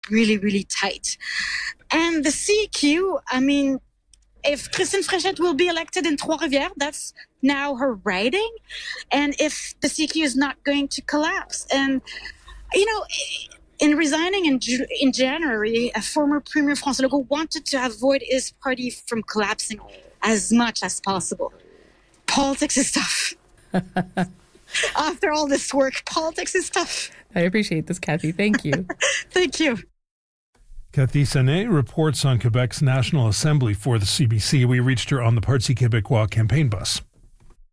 really, really tight. And the CQ, I mean, if Christine Fréchette will be elected in Trois-Rivières, that's now her riding. And if the CQ is not going to collapse. And, you know, in resigning in January, a former Premier François Legault wanted to avoid his party from collapsing as much as possible. Politics is tough. After all this work, politics is tough. I appreciate this, Cathy. Thank you. Thank you. Cathy Sanet reports on Quebec's National Assembly for the CBC. We reached her on the Parti Québécois campaign bus.